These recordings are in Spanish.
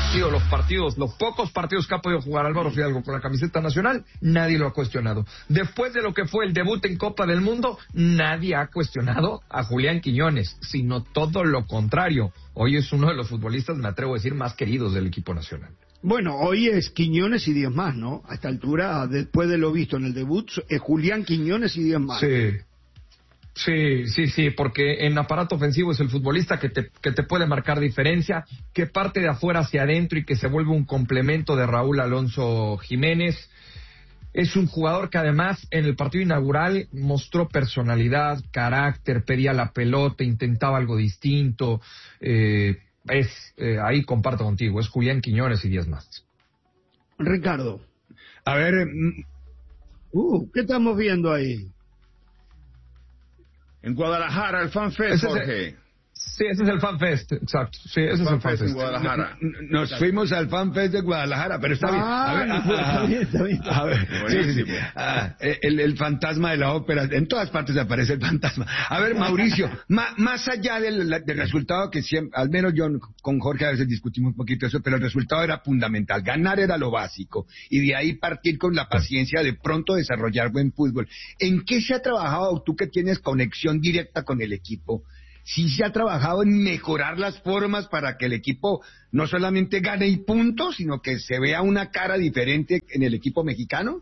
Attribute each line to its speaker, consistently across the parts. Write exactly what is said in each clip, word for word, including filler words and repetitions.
Speaker 1: sido los partidos, los pocos partidos que ha podido jugar Álvaro Fidalgo con la camiseta nacional, nadie lo ha cuestionado. Después de lo que fue el debut en Copa del Mundo, nadie ha cuestionado a Julián Quiñones, sino todo lo contrario. Hoy es uno de los futbolistas, me atrevo a decir, más queridos del equipo nacional.
Speaker 2: Bueno, hoy es Quiñones y diez más, ¿no? A esta altura, después de lo visto en el debut, es Julián Quiñones y diez más.
Speaker 1: Sí. Sí, sí, sí, porque en aparato ofensivo es el futbolista que te, que te puede marcar diferencia, que parte de afuera hacia adentro y que se vuelve un complemento de Raúl Alonso Jiménez. Es un jugador que además en el partido inaugural mostró personalidad, carácter, pedía la pelota, intentaba algo distinto. Eh, es eh, ahí comparto contigo, es Julián Quiñones y diez más.
Speaker 2: Ricardo.
Speaker 3: A ver,
Speaker 2: uh, ¿qué estamos viendo ahí?
Speaker 3: En Guadalajara, el FanFest, Jorge.
Speaker 1: Es, sí, ese es el FanFest, exacto. Sí, ese es el FanFest.
Speaker 3: En Guadalajara. Nos Exacto. fuimos al FanFest de Guadalajara, pero está
Speaker 2: ah,
Speaker 3: bien. A ver,
Speaker 2: no, ah, está bien, está bien.
Speaker 3: A ver, sí, sí, sí. Ah, el, el fantasma de la ópera, en todas partes aparece el fantasma. A ver, Mauricio, ma, más allá del, del resultado que siempre, al menos yo con Jorge a veces discutimos un poquito eso, pero el resultado era fundamental. Ganar era lo básico y de ahí partir con la paciencia de pronto desarrollar buen fútbol. ¿En qué se ha trabajado tú que tienes conexión directa con el equipo? ¿Sí se ha trabajado en mejorar las formas para que el equipo no solamente gane y puntos, sino que se vea una cara diferente en el equipo mexicano?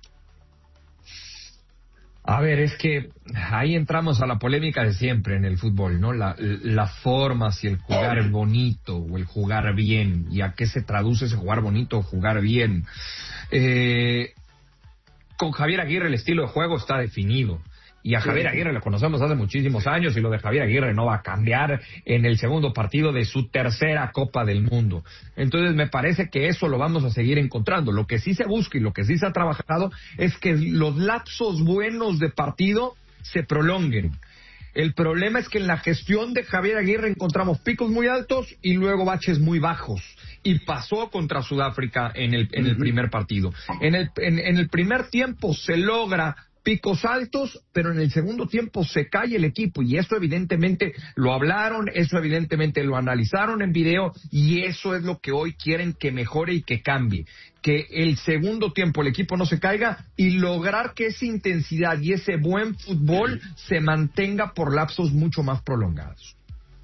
Speaker 1: A ver, es que ahí entramos a la polémica de siempre en el fútbol, ¿no? La, la forma, si el jugar bonito o el jugar bien, y a qué se traduce ese jugar bonito o jugar bien. Eh, con Javier Aguirre el estilo de juego está definido. Y a Javier Aguirre lo conocemos hace muchísimos años y lo de Javier Aguirre no va a cambiar en el segundo partido de su tercera Copa del Mundo. Entonces me parece que eso lo vamos a seguir encontrando. Lo que sí se busca y lo que sí se ha trabajado es que los lapsos buenos de partido se prolonguen. El problema es que en la gestión de Javier Aguirre encontramos picos muy altos y luego baches muy bajos. Y pasó contra Sudáfrica en el, en el primer partido. En el, en, en el primer tiempo se logra picos altos, pero en el segundo tiempo se cae el equipo y eso evidentemente lo hablaron, eso evidentemente lo analizaron en video y eso es lo que hoy quieren que mejore y que cambie, que el segundo tiempo el equipo no se caiga y lograr que esa intensidad y ese buen fútbol se mantenga por lapsos mucho más prolongados.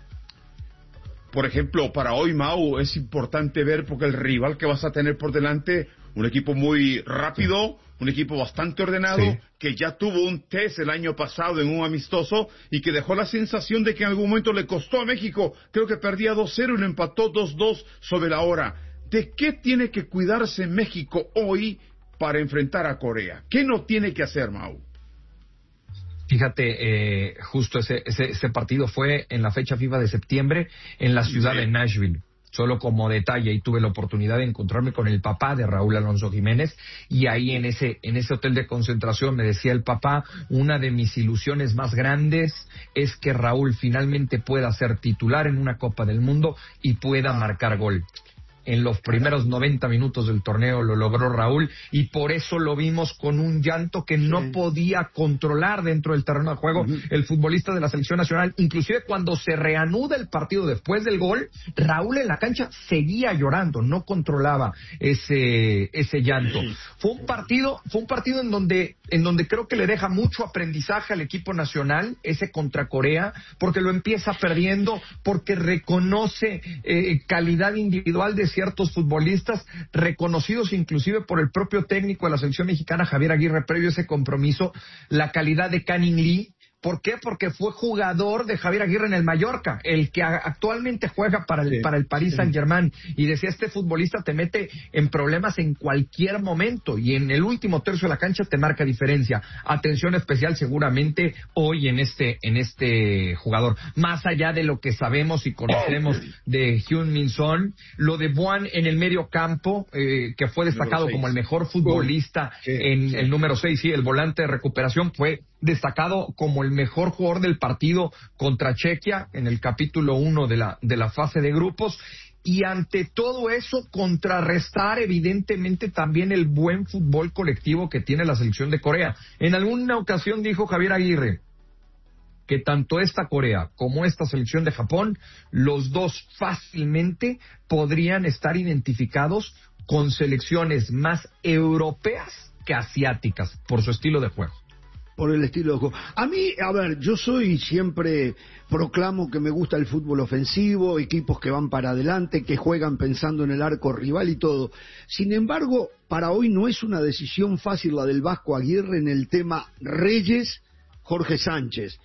Speaker 3: Por ejemplo, para hoy, Mau, es importante ver porque el rival que vas a tener por delante, un equipo muy rápido, un equipo bastante ordenado, sí, que ya tuvo un test el año pasado en un amistoso y que dejó la sensación de que en algún momento le costó a México. Creo que perdía dos cero y lo empató dos dos sobre la hora. ¿De qué tiene que cuidarse México hoy para enfrentar a Corea? ¿Qué no tiene que hacer, Mau?
Speaker 1: Fíjate, eh, justo ese, ese, ese partido fue en la fecha FIFA de septiembre en la ciudad sí. de Nashville. Solo como detalle, ahí tuve la oportunidad de encontrarme con el papá de Raúl Alonso Jiménez y ahí en ese en ese hotel de concentración me decía el papá, una de mis ilusiones más grandes es que Raúl finalmente pueda ser titular en una Copa del Mundo y pueda marcar gol. En los primeros noventa minutos del torneo lo logró Raúl y por eso lo vimos con un llanto que no sí. podía controlar dentro del terreno de juego uh-huh. el futbolista de la selección nacional. Inclusive cuando se reanuda el partido después del gol, Raúl en la cancha seguía llorando, no controlaba ese ese llanto. Uh-huh. Fue un partido, fue un partido en donde en donde creo que le deja mucho aprendizaje al equipo nacional, ese contra Corea, porque lo empieza perdiendo, porque reconoce eh, calidad individual de ciertos futbolistas, reconocidos inclusive por el propio técnico de la selección mexicana, Javier Aguirre, previo a ese compromiso, la calidad de Canning Lee. ¿Por qué? Porque fue jugador de Javier Aguirre en el Mallorca, el que a, actualmente juega para el, sí, para el Paris sí. Saint-Germain. Y decía, este futbolista te mete en problemas en cualquier momento y en el último tercio de la cancha te marca diferencia. Atención especial seguramente hoy en este en este jugador. Más allá de lo que sabemos y conocemos de Heung-min Son, lo de Buan en el medio campo, eh, que fue destacado como el mejor futbolista oh, sí, en sí. el número seis, sí, el volante de recuperación, fue destacado como el mejor jugador del partido contra Chequia en el capítulo uno de la de la fase de grupos y ante todo eso contrarrestar evidentemente también el buen fútbol colectivo que tiene la selección de Corea. En alguna ocasión dijo Javier Aguirre, que tanto esta Corea como esta selección de Japón, los dos fácilmente podrían estar identificados con selecciones más europeas que asiáticas por su estilo de juego.
Speaker 2: Por el estilo de juego. A mí, a ver, yo soy siempre, proclamo que me gusta el fútbol ofensivo, equipos que van para adelante, que juegan pensando en el arco rival y todo. Sin embargo, para hoy no es una decisión fácil la del Vasco Aguirre en el tema Reyes, Jorge Sánchez.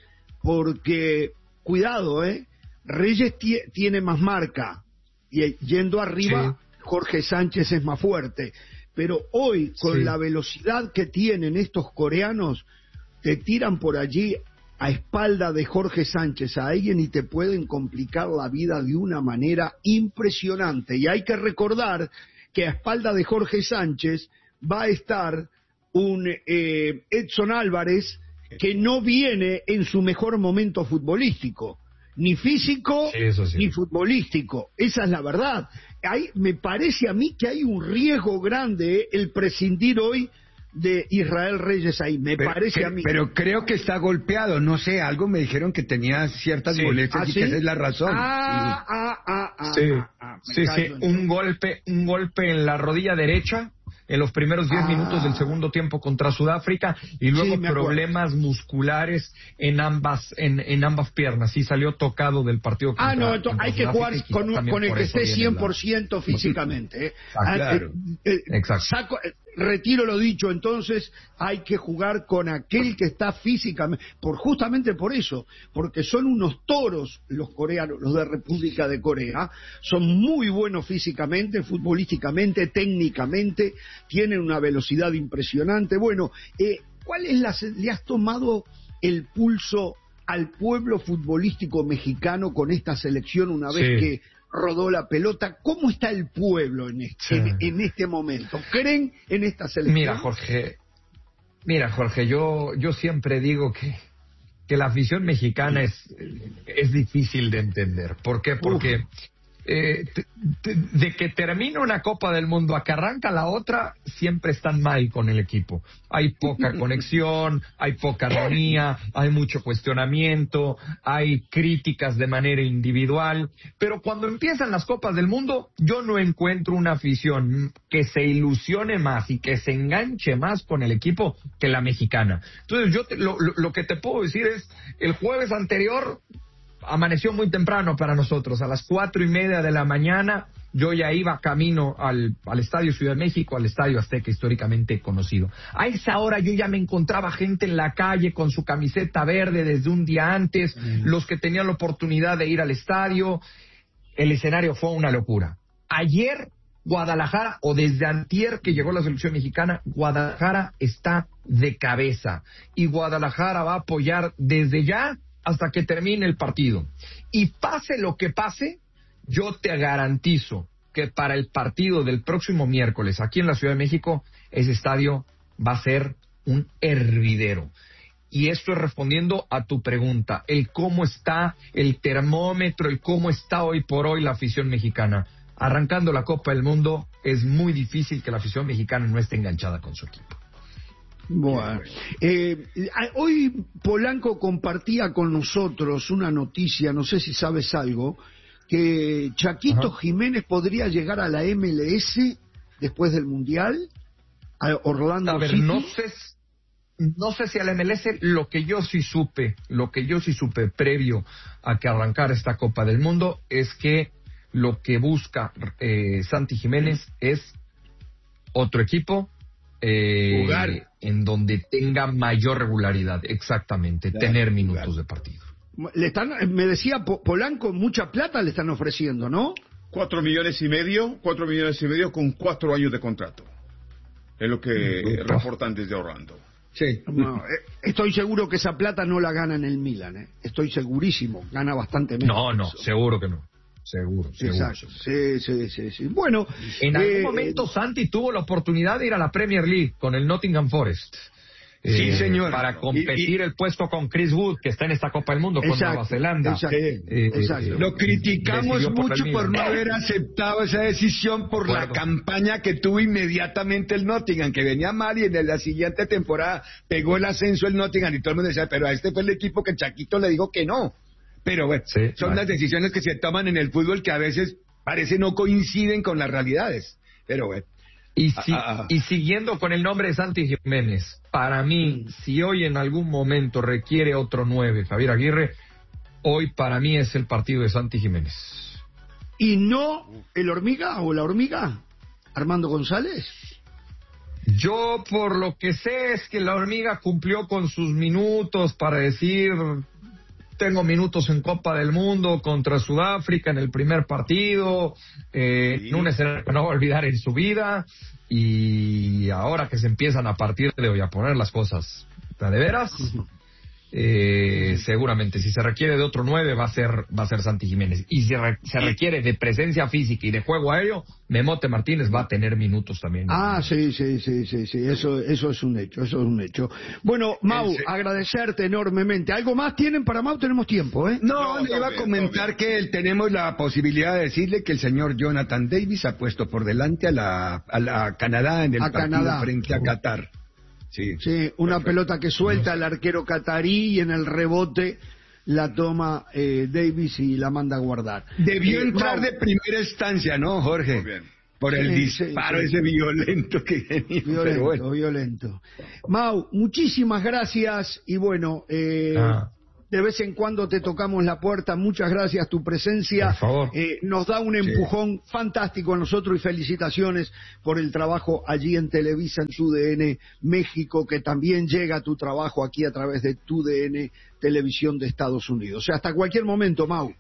Speaker 2: Porque, cuidado, ¿eh? Reyes tie- tiene más marca y yendo arriba, sí. Jorge Sánchez es más fuerte. Pero hoy, con sí. la velocidad que tienen estos coreanos, te tiran por allí a espalda de Jorge Sánchez a alguien y te pueden complicar la vida de una manera impresionante. Y hay que recordar que a espalda de Jorge Sánchez va a estar un eh, Edson Álvarez que no viene en su mejor momento futbolístico, ni físico sí, sí. ni futbolístico. Esa es la verdad. Hay, me parece a mí que hay un riesgo grande eh, el prescindir hoy de Israel Reyes ahí, me
Speaker 3: pero,
Speaker 2: parece
Speaker 3: que,
Speaker 2: a mí.
Speaker 3: Pero creo que está golpeado, no sé, algo me dijeron que tenía ciertas sí. molestias ¿Ah, y sí? que esa es la razón.
Speaker 2: Ah, ah, ah, ah,
Speaker 1: sí,
Speaker 2: ah, ah,
Speaker 1: sí, sí, un golpe, un golpe en la rodilla derecha en los primeros diez ah. minutos del segundo tiempo contra Sudáfrica y luego sí, problemas musculares en ambas en, en ambas piernas. Sí, salió tocado del partido contra,
Speaker 2: Ah, no, entonces hay que jugar con, con el que esté cien por ciento
Speaker 1: la...
Speaker 2: físicamente. ¿eh?
Speaker 1: Ah, claro.
Speaker 2: eh, eh,
Speaker 1: Exacto.
Speaker 2: Saco, eh, retiro lo dicho, entonces hay que jugar con aquel que está físicamente, por justamente por eso, porque son unos toros los coreanos, los de República de Corea, son muy buenos físicamente, futbolísticamente, técnicamente, tienen una velocidad impresionante. Bueno, eh, ¿cuál es la, le has tomado el pulso al pueblo futbolístico mexicano con esta selección una vez sí. que rodó la pelota? ¿Cómo está el pueblo en este, sí. en, en este momento? ¿Creen en esta selección?
Speaker 1: Mira, Jorge, mira, Jorge, yo, yo siempre digo que, que la afición mexicana es, es difícil de entender. ¿Por qué? Porque Uf. Eh, te, te, de que termina una Copa del Mundo a que arranca la otra, siempre están mal con el equipo. Hay poca conexión, hay poca armonía, hay mucho cuestionamiento, hay críticas de manera individual, pero cuando empiezan las Copas del Mundo, yo no encuentro una afición que se ilusione más y que se enganche más con el equipo que la mexicana. Entonces yo te, lo, lo, lo que te puedo decir es, el jueves anterior amaneció muy temprano para nosotros, a las cuatro y media de la mañana yo ya iba camino al, al Estadio Ciudad de México, al Estadio Azteca históricamente conocido. A esa hora yo ya me encontraba gente en la calle con su camiseta verde desde un día antes, mm. los que tenían la oportunidad de ir al estadio. El escenario fue una locura. Ayer Guadalajara, o desde antier que llegó la selección mexicana, Guadalajara está de cabeza y Guadalajara va a apoyar desde ya hasta que termine el partido. Y pase lo que pase, yo te garantizo que para el partido del próximo miércoles aquí en la Ciudad de México, ese estadio va a ser un hervidero. Y esto es respondiendo a tu pregunta, el cómo está el termómetro, el cómo está hoy por hoy la afición mexicana. Arrancando la Copa del Mundo, es muy difícil que la afición mexicana no esté enganchada con su equipo.
Speaker 2: Bueno, eh, hoy Polanco compartía con nosotros una noticia, no sé si sabes algo, que Chaquito Ajá. Jiménez podría llegar a la M L S después del Mundial, a Orlando
Speaker 1: a ver,
Speaker 2: City.
Speaker 1: No sé, no sé si a la M L S, lo que yo sí supe, lo que yo sí supe previo a que arrancara esta Copa del Mundo es que lo que busca eh, Santi Jiménez es otro equipo. Eh,
Speaker 2: Jugar
Speaker 1: en donde tenga mayor regularidad, exactamente, claro, tener minutos jugar. de partido.
Speaker 2: Le están, me decía Polanco, mucha plata le están ofreciendo, ¿no?
Speaker 4: Cuatro millones y medio, cuatro millones y medio con cuatro años de contrato. Es lo que uh, reportan desde Orlando.
Speaker 2: Sí. No, eh, estoy seguro que esa plata no la gana en el Milan, ¿eh? Estoy segurísimo, gana bastante menos.
Speaker 1: No, no, seguro que no. Seguro, seguro.
Speaker 2: Exacto. Sí, sí, sí, sí. Bueno,
Speaker 1: en
Speaker 2: eh,
Speaker 1: algún momento Santi tuvo la oportunidad de ir a la Premier League con el Nottingham Forest eh,
Speaker 3: sí, señor.
Speaker 1: para competir y, y, el puesto con Chris Wood, que está en esta Copa del Mundo con
Speaker 2: exacto,
Speaker 1: Nueva Zelanda.
Speaker 2: Exacto,
Speaker 1: eh,
Speaker 2: exacto.
Speaker 3: Eh, Lo criticamos por mucho por no haber aceptado esa decisión por la campaña que tuvo inmediatamente el Nottingham, que venía mal, y en la siguiente temporada pegó el ascenso el Nottingham y todo el mundo decía, pero a este fue el equipo que Chaquito le dijo que no. Pero bueno, sí, son claro. las decisiones que se toman en el fútbol que a veces parece no coinciden con las realidades. Pero bueno.
Speaker 1: Y, si, ah, ah. y siguiendo con el nombre de Santi Jiménez, para mí, si hoy en algún momento requiere otro nueve, Javier Aguirre, hoy para mí es el partido de Santi Jiménez.
Speaker 2: ¿Y no el Hormiga o la Hormiga? ¿Armando González?
Speaker 1: Yo por lo que sé es que la Hormiga cumplió con sus minutos para decir... Tengo minutos en Copa del Mundo contra Sudáfrica en el primer partido, eh, sí. en un escenario que no va a olvidar en su vida, y ahora que se empiezan a partir de hoy a poner las cosas de veras, eh, seguramente si se requiere de otro nueve va a ser va a ser Santi Jiménez, y si re, se requiere de presencia física y de juego aéreo, Memote Martínez va a tener minutos también.
Speaker 2: Ah, sí, sí, sí, sí, sí, eso, eso es un hecho, eso es un hecho. Bueno, Mau, sí. agradecerte enormemente. ¿Algo más tienen para Mau? Tenemos tiempo, ¿eh?
Speaker 3: No, no le iba a comentar que tenemos la posibilidad de decirle que el señor Jonathan Davis ha puesto por delante a la, a la Canadá en el
Speaker 2: a
Speaker 3: partido
Speaker 2: Canadá.
Speaker 3: frente a Qatar. Sí,
Speaker 2: sí, una perfecto. pelota que suelta el arquero catarí y en el rebote la toma eh, Davis y la manda a guardar.
Speaker 3: Debió
Speaker 2: eh,
Speaker 3: entrar
Speaker 2: Mau,
Speaker 3: de primera instancia, ¿no, Jorge? Muy bien. Por el sí, disparo sí, sí. ese violento que tenía.
Speaker 2: Violento, bueno. violento. Mau, muchísimas gracias y bueno, eh, ah. de vez en cuando te tocamos la puerta. Muchas gracias, tu presencia
Speaker 1: por favor.
Speaker 2: Eh, nos da un empujón sí. fantástico a nosotros, y felicitaciones por el trabajo allí en Televisa, en T U D N México, que también llega tu trabajo aquí a través de T U D N Televisión de Estados Unidos. O sea, hasta cualquier momento, Mau.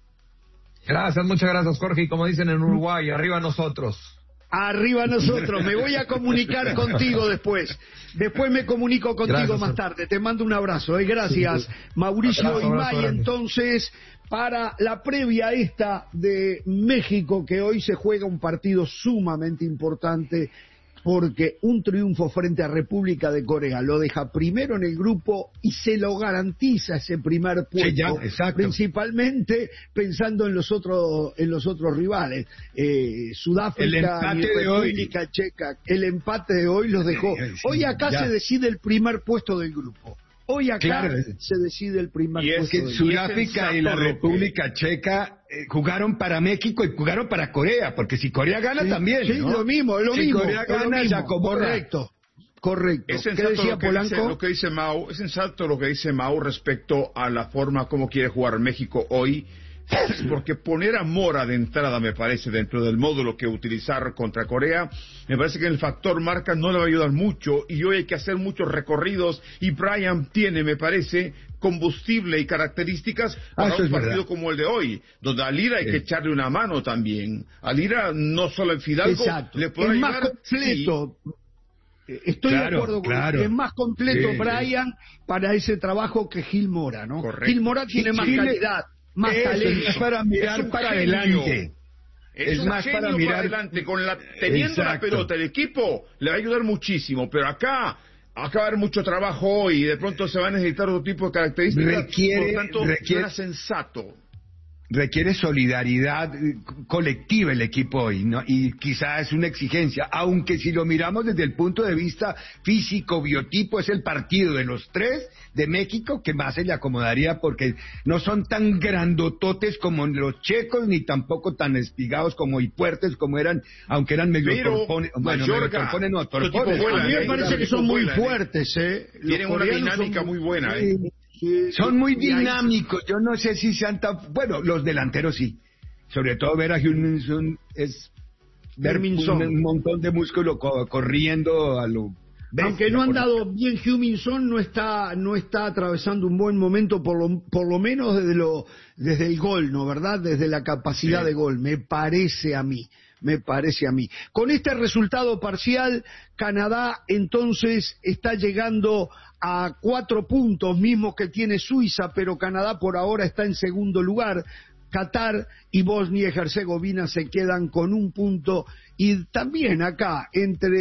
Speaker 1: Gracias, muchas gracias, Jorge, y como dicen en Uruguay, arriba nosotros.
Speaker 2: Arriba nosotros, me voy a comunicar contigo después. Después me comunico contigo gracias, más tarde. Te mando un abrazo, ¿eh? Gracias, sí, sí. Mauricio abrazo, Imay, abrazo, entonces, para la previa esta de México, que hoy se juega un partido sumamente importante, porque un triunfo frente a República de Corea lo deja primero en el grupo y se lo garantiza ese primer puesto,
Speaker 3: sí, ya,
Speaker 2: principalmente pensando en los otros en los otros rivales, eh, Sudáfrica y República hoy. Checa. El empate de hoy los dejó. Sí, sí, hoy acá ya. se decide el primer puesto del grupo. Hoy acá
Speaker 3: claro.
Speaker 2: se decide el primer
Speaker 3: y
Speaker 2: puesto.
Speaker 3: Y es que Sudáfrica y la República Checa eh, jugaron para México y jugaron para Corea, porque si Corea gana
Speaker 2: sí,
Speaker 3: también,
Speaker 2: sí,
Speaker 3: ¿no?
Speaker 2: lo mismo, es lo
Speaker 3: si
Speaker 2: mismo.
Speaker 3: Corea gana,
Speaker 2: lo mismo.
Speaker 3: ya
Speaker 2: correcto. Correcto.
Speaker 4: Es sensato lo que, dice, lo que dice Mau, es sensato lo que dice Mau respecto a la forma como quiere jugar México hoy. Porque poner a Mora de entrada, me parece, dentro del módulo que utilizar contra Corea, me parece que el factor marca no le va a ayudar mucho, y hoy hay que hacer muchos recorridos, y Brian tiene, me parece, combustible y características para ah, un partido verdad. como el de hoy, donde a Lira hay sí. que echarle una mano también. A Lira, no solo en Fidalgo,
Speaker 2: Exacto.
Speaker 4: le puede
Speaker 2: es
Speaker 4: ayudar.
Speaker 2: Más completo. Sí. Estoy
Speaker 3: claro,
Speaker 2: de acuerdo con
Speaker 3: claro.
Speaker 2: él. Es más completo
Speaker 3: sí.
Speaker 2: Brian para ese trabajo que Gil Mora, ¿no?
Speaker 4: Correcto.
Speaker 2: Gil Mora tiene
Speaker 3: sí,
Speaker 2: más
Speaker 3: Gil
Speaker 2: calidad. Más
Speaker 3: Eso,
Speaker 2: talento.
Speaker 3: Es para mirar
Speaker 4: es
Speaker 3: para
Speaker 4: genio.
Speaker 3: adelante.
Speaker 4: Es, es más para mirar para adelante. Con la, teniendo Exacto. la pelota, el equipo le va a ayudar muchísimo. Pero acá, acá va a haber mucho trabajo hoy y de pronto se va a necesitar otro tipo de características.
Speaker 3: Requiere,
Speaker 4: por lo tanto,
Speaker 3: requiere,
Speaker 4: era sensato.
Speaker 3: Requiere solidaridad colectiva el equipo hoy, ¿no? Y quizás es una exigencia, aunque si lo miramos desde el punto de vista físico, biotipo, es el partido de los tres de México que más se le acomodaría, porque no son tan grandototes como los checos, ni tampoco tan espigados como y fuertes como eran, aunque eran medio
Speaker 4: Pero,
Speaker 3: torpones, bueno, medio torpones no, torpones.
Speaker 2: A mí me parece que son muy fuertes, ¿eh?
Speaker 4: Tienen una dinámica muy buena, ¿eh?
Speaker 2: Sí,
Speaker 3: son muy dinámicos, yo no sé si sean tan... Bueno, los delanteros sí, sobre todo ver a Huminson es ver un, un montón de músculo co corriendo a lo...
Speaker 2: Aunque no han dado bien, Huminson no está no está atravesando un buen momento, por lo, por lo menos desde, lo, desde el gol, ¿no? ¿Verdad? Desde la capacidad sí. de gol, me parece a mí. Me parece a mí. Con este resultado parcial, Canadá entonces está llegando a cuatro puntos, mismos que tiene Suiza, pero Canadá por ahora está en segundo lugar. Qatar y Bosnia y Herzegovina se quedan con un punto, y también acá entre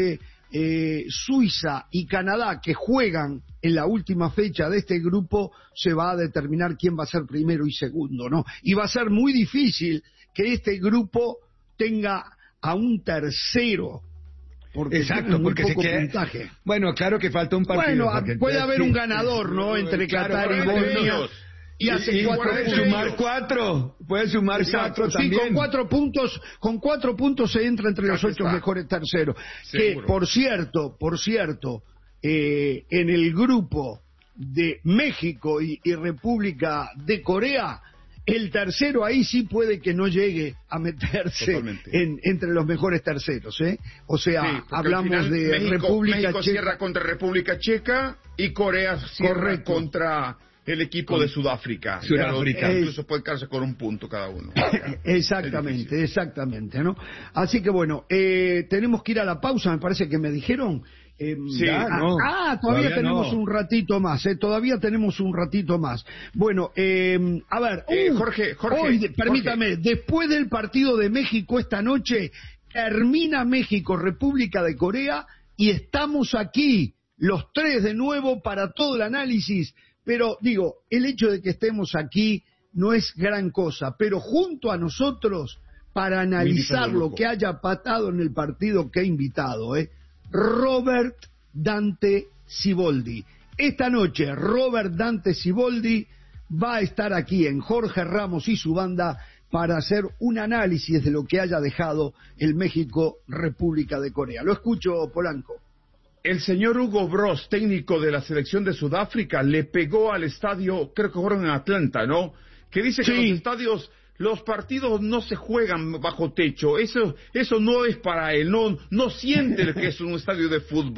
Speaker 2: eh, Suiza y Canadá, que juegan en la última fecha de este grupo, se va a determinar quién va a ser primero y segundo, ¿no? Y va a ser muy difícil que este grupo tenga a un tercero. Porque
Speaker 3: Exacto, porque se queda...
Speaker 2: puntaje.
Speaker 3: Bueno, claro que falta un partido.
Speaker 2: Bueno, puede haber un ganador, ¿no? Entre
Speaker 3: claro,
Speaker 2: Qatar y Bosnia. Y hace
Speaker 3: y, y
Speaker 2: cuatro
Speaker 3: puede
Speaker 2: puntos.
Speaker 3: sumar cuatro, puede sumar
Speaker 2: Exacto,
Speaker 3: cuatro
Speaker 2: sí,
Speaker 3: también.
Speaker 2: con cuatro puntos, con cuatro puntos se entra entre los ocho mejores terceros.
Speaker 4: Seguro.
Speaker 2: Que, por cierto, por cierto, eh, en el grupo de México y, y República de Corea, el tercero ahí sí puede que no llegue a meterse en, entre los mejores terceros, ¿eh? O sea,
Speaker 4: sí,
Speaker 2: hablamos
Speaker 4: al final
Speaker 2: de
Speaker 4: México,
Speaker 2: República
Speaker 4: México
Speaker 2: Checa.
Speaker 4: cierra contra República Checa y Corea cierra
Speaker 2: Correcto.
Speaker 4: contra el equipo con de Sudáfrica.
Speaker 3: Sudáfrica.
Speaker 4: Es, incluso puede quedarse con un punto cada uno.
Speaker 2: Exactamente, exactamente, ¿no? Así que bueno, eh, tenemos que ir a la pausa, me parece que me dijeron. Eh,
Speaker 4: sí,
Speaker 2: ah,
Speaker 3: no,
Speaker 2: ah, todavía,
Speaker 3: todavía
Speaker 2: tenemos
Speaker 3: no.
Speaker 2: un ratito más, eh, todavía tenemos un ratito más. Bueno, eh, a ver,
Speaker 4: Eh,
Speaker 2: uh,
Speaker 4: Jorge, Jorge,
Speaker 2: hoy,
Speaker 4: Jorge.
Speaker 2: permítame, después del partido de México esta noche, termina México, República de Corea, y estamos aquí, los tres de nuevo, para todo el análisis. Pero digo, el hecho de que estemos aquí no es gran cosa, pero junto a nosotros, para analizar lo que haya pasado en el partido que he invitado, ¿eh? Robert Dante Siboldi. Esta noche, Robert Dante Siboldi va a estar aquí en Jorge Ramos y su banda para hacer un análisis de lo que haya dejado el México-República de Corea. Lo escucho, Polanco.
Speaker 4: El señor Hugo Broz, técnico de la selección de Sudáfrica, le pegó al estadio, creo que jugaron en Atlanta, ¿no? Que dice que
Speaker 2: Sí.
Speaker 4: los estadios, los partidos no se juegan bajo techo. Eso, eso no es para él. No, no siente que es un estadio de fútbol.